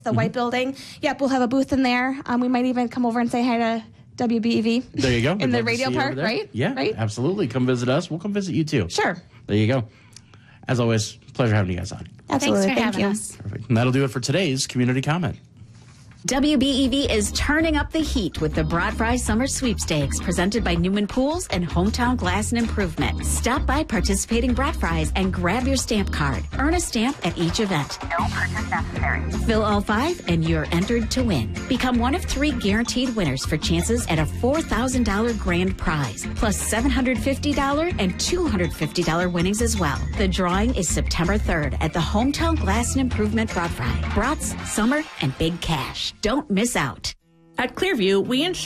the white building. Yep, we'll have a booth in there. We might even come over and say hi to WBEV. There you go. In the radio park, right? Yeah, right? Absolutely. Come visit us. We'll come visit you too. Sure. There you go. As always, pleasure having you guys on. Absolutely. Thanks for Thank having you. us. Perfect. And that'll do it for today's community comment. WBEV is turning up the heat with the Brat Fry Summer Sweepstakes presented by Newman Pools and Hometown Glass and Improvement. Stop by participating Brat Fries and grab your stamp card. Earn a stamp at each event. No purchase necessary. Fill all 5 and you're entered to win. Become one of 3 guaranteed winners for chances at a $4,000 grand prize, plus $750 and $250 winnings as well. The drawing is September 3rd at the Hometown Glass and Improvement Brat Fry. Brats, summer, and big cash. Don't miss out. At Clearview, we ensure